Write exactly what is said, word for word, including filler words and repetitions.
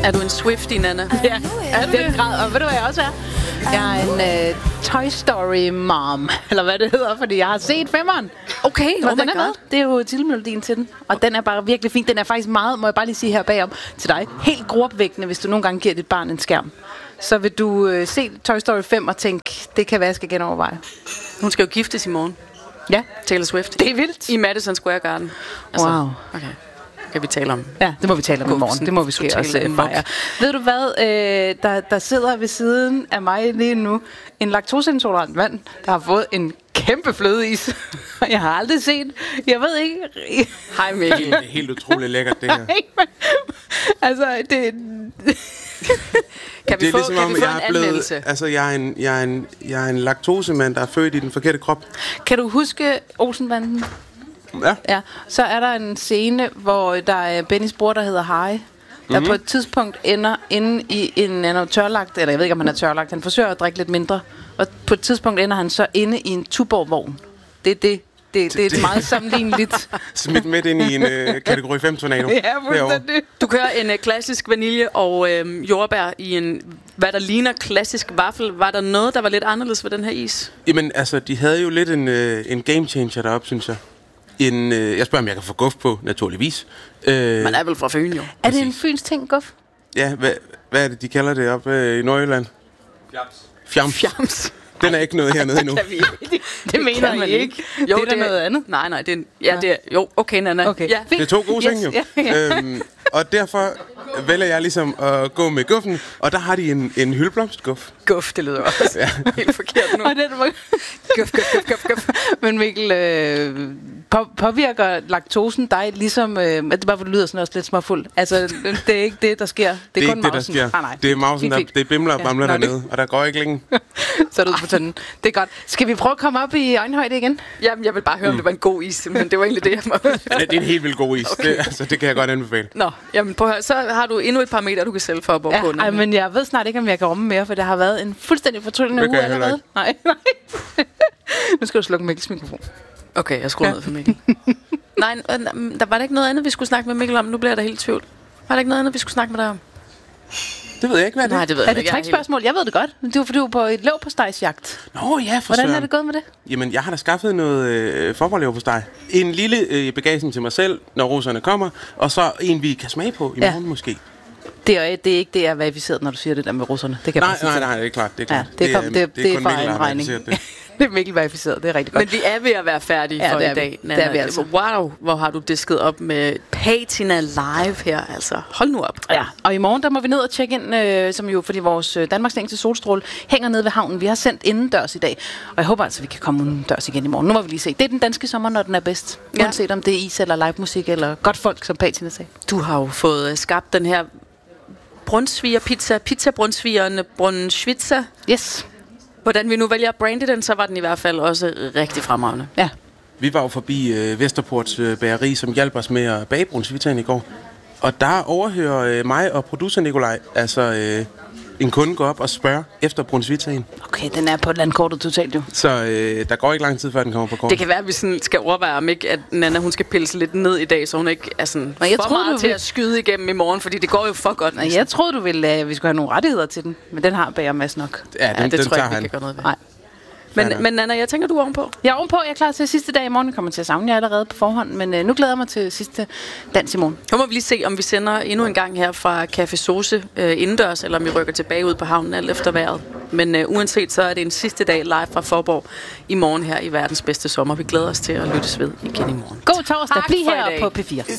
Er du en Swiftie, Nana? Ja, er den grad. Og ved du, hvad jeg også er? Jeg er en uh, Toy Story mom, eller hvad det hedder, fordi jeg har set femmeren. Okay, og oh den er med. Det er jo titelmelodien til den. Og den er bare virkelig fin. Den er faktisk meget, må jeg bare lige sige her bagom til dig, helt gruopvækkende, hvis du nogle gange giver dit barn en skærm. Så vil du uh, se Toy Story fem og tænke, det kan være, jeg skal genoverveje. Hun skal jo giftes i morgen. Ja. Taylor Swift. Det er vildt. I Madison Square Garden. Altså, wow. Okay. Kan vi tale om? Ja, det må vi tale om i morgen. Det må vi ske også uh, fejre. Ved du hvad, øh, der, der sidder ved siden af mig lige nu en laktoseintolerant mand, der har fået en kæmpe flødeis. Jeg har aldrig set. Jeg ved ikke. Hej Mikkel. Det er helt utroligt lækkert, det her. Altså, det... Kan vi det er få, ligesom kan om, vi få jeg en er blevet, anmeldelse? altså, jeg er, en, jeg, er en, jeg er en laktosemand, der er født i den forkerte krop. Kan du huske Olsenbanden? Ja. Ja. Så er der en scene, hvor der er Bennys bror, der hedder Harry, der mm-hmm. på et tidspunkt ender inde i en, han er tørlagt, eller jeg ved ikke, om han er tørlagt, han forsøger at drikke lidt mindre, og på et tidspunkt ender han så inde i en Tuborg-vogn. Det er det. Det, det, det er meget sammenligneligt. Smidt midt ind i en øh, kategori fem tornado. Ja, fuldstændig. Du kører en øh, klassisk vanilje og øh, jordbær i en, hvad der ligner klassisk vaffel. Var der noget, der var lidt anderledes ved den her is? Jamen, altså, de havde jo lidt en, øh, en game changer deroppe, synes jeg. En, øh, jeg spørger, om jeg kan få guf på, naturligvis. Øh, Man er vel fra Fyn, jo. Er det en fyns ting, guf? Ja, hvad, hvad er det, de kalder det op øh, i Nordjylland? Fjams. Fjams. Fjams. Den er ikke noget hernede endnu. Det, det, det mener man I ikke. Jo, det er der noget andet. Nej, nej, det er, ja, det er, jo, okay, Nana. Okay. Ja. Det er to gode ting, Yes, jo. ja, ja. Øhm, og derfor vælger jeg ligesom at gå med guffen, og der har de en, en hyldeblomstguf. Guf, det lyder også ja. helt forkert nu. Og den var... Guf, guf, guf, guf, guf. Men Mikkel, øh, på, påvirker laktosen dig ligesom... Øh, det er bare, for det lyder sådan også lidt småfuld. Altså, det er ikke det, der sker. Det er, Det er kun ikke det, der mausen. sker. Ah, nej. Det er mausen, der, det er bimler og bamler Ja, ja, nå, dernede, og der går ikke længe. Så er du på tønden. Det er godt. Skal vi prøve at komme op i øjenhøjde igen? Jamen, jeg vil bare høre, om det var en god is, men det var egentlig det, jeg må... Ja, det er en helt vildt god is. Okay. Det, altså, det kan jeg godt anbefale. Nå, jamen prøv at høre. Så har du endnu et par meter, du kan sælge for at bo Ja, på. ej, men jeg ved snart ikke, om jeg kan rumme mere, for det har været en fuldstændig fortryllende Det kan uge jeg heller allerede. Nej, nej. Nu skal du slukke Mikkels mikrofon. Okay, jeg skruer ja. ned for Mikkel. Nej, der var der ikke noget andet, vi skulle snakke med Mikkel om. Nu bliver jeg da helt i tvivl. Var der ikke noget andet, vi skulle snakke med dig om? Det ved jeg ikke, hvad det er. Nej, det ved Er jeg det ikke. et trickspørgsmål? Jeg ved det godt. Det var fordi, du var på et leverpostejsjagt. Nå ja, for Hvordan søren. er det gået med det? Jamen, jeg har da skaffet noget øh, forborleverpostej. En lille øh, bagage til mig selv, når russerne kommer, og så en, vi kan smage på i Ja. morgen måske. Det er, det er ikke det, jeg er verificeret, når du siger det der med russerne. Det kan jeg Nej, bare sige nej, til dig. nej, det er klart. Det er, klart. Ja, det, kom, det, det, det er kun fra Mikkel, der en har regning. verificeret det. Det er Mikkel verificeret, det er rigtig godt. Men vi er ved at være færdige Ja, for det er i vi. dag, Det er vi Nana. altså. Wow, hvor har du disket op med Patina Live her, altså. Hold nu op. Ja, og i morgen der må vi ned og tjekke ind, øh, som jo, fordi vores øh, Danmarks længste solstråle hænger nede ved havnen. Vi har sendt indendørs i dag, og jeg håber altså, vi kan komme udendørs igen i morgen. Nu må vi lige se. Det er den danske sommer, når den er bedst. Ja. Uanset om det er is eller live musik eller godt folk, som Patina sagde. Du har jo fået øh, skabt den her brunsviger pizza, pizza brunsvigerne Brunswitzer. Yes. Hvordan vi nu vælger at brande den, så var den i hvert fald også rigtig fremragende. Ja. Vi var jo forbi øh, Vesterports øh, bageri, som hjalp os med at bage brunsvitaen i går. Og der overhører øh, mig og producer Nikolaj, altså øh, en kunde går op og spørger efter brunsvitaen. Okay, den er på landkortet totalt jo. Så øh, der går ikke lang tid, før den kommer på kortet. Det kan være, at vi sådan skal overveje, om ikke, at Nana hun skal pille sig lidt ned i dag, så hun ikke er sådan Men jeg for troede, meget du til vil- at skyde igennem i morgen, fordi det går jo for godt. Nej, jeg troede, du ville, at vi skulle have nogle rettigheder til den, men den har Bager Mads nok. Ja, den, Ja, det den tror jeg tager ikke, vi han. kan gøre noget ved. Nej. Men, men Nana, jeg tænker, du er ovenpå. Jeg er ovenpå, jeg er klar til sidste dag i morgen. Jeg kommer til at savne jer allerede på forhånd, men øh, nu glæder jeg mig til sidste dans i morgen. Nu må vi lige se, om vi sender endnu en gang her fra Café Sauce øh, indendørs, eller om vi rykker tilbage ud på havnen alt efter vejret. Men øh, uanset, så er det en sidste dag live fra Forborg i morgen her i verdens bedste sommer. Vi glæder os til at lyttes ved igen i morgen. God torsdag, Tak bliv for i her dag. på P fire.